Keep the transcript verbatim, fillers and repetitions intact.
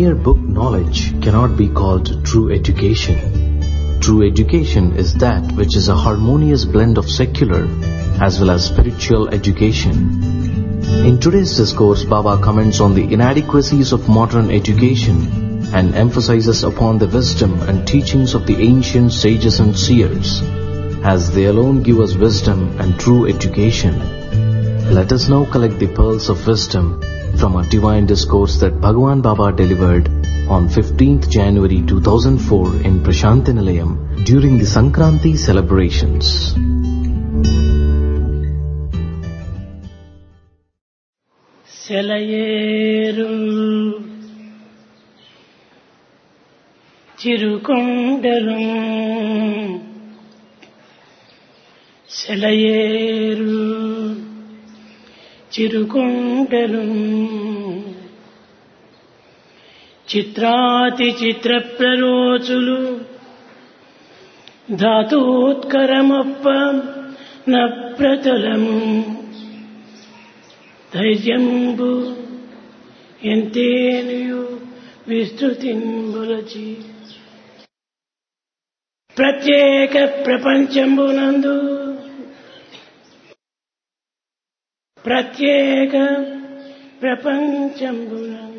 mere book knowledge cannot be called true education. True education is that which is a harmonious blend of secular as well as spiritual education. In today's discourse, Baba comments on the inadequacies of modern education and emphasizes upon the wisdom and teachings of the ancient sages and seers, as they alone give us wisdom and true education. Let us now collect the pearls of wisdom from a divine discourse that Bhagavan Baba delivered on fifteenth January two thousand four in Prashanti Nilayam during the Sankranti celebrations. సెలయేరు చిరుకొండలు సెలయేరు చిరుకొండలు చిత్రాతి చిత్ర ప్రరోచులు ధాతోత్కరమప్ప నప్రతలము ధైర్యంబు ఎంతేనియు విస్తృతింబులచి ప్రత్యేక ప్రపంచంబునందు ప్రత్యేక ప్రపంచంబునందు